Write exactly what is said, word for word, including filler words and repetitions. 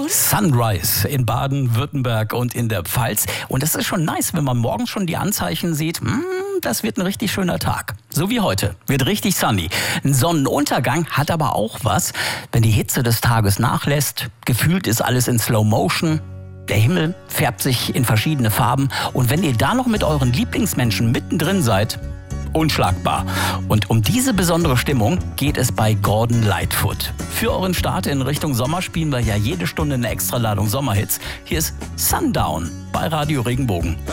Sunrise in Baden-Württemberg und in der Pfalz. Und das ist schon nice, wenn man morgens schon die Anzeichen sieht, mm, das wird ein richtig schöner Tag. So wie heute. Wird richtig sunny. Ein Sonnenuntergang hat aber auch was. Wenn die Hitze des Tages nachlässt, gefühlt ist alles in Slow Motion. Der Himmel färbt sich in verschiedene Farben. Und wenn ihr da noch mit euren Lieblingsmenschen mittendrin seid, unschlagbar. Und um diese besondere Stimmung geht es bei Gordon Lightfoot. Für euren Start in Richtung Sommer spielen wir ja jede Stunde eine Extraladung Sommerhits. Hier ist Sundown bei Radio Regenbogen.